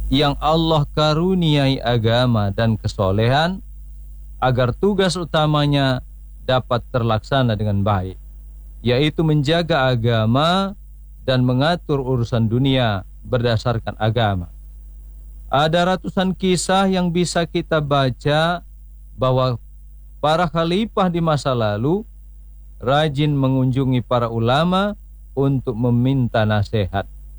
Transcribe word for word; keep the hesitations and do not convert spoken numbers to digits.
yang Allah karuniai agama dan kesolehan agar tugas utamanya dapat terlaksana dengan baik, yaitu menjaga agama dan mengatur urusan dunia berdasarkan agama. Ada ratusan kisah yang bisa kita baca bahwa para khalifah di masa lalu rajin mengunjungi para ulama untuk meminta nasihat.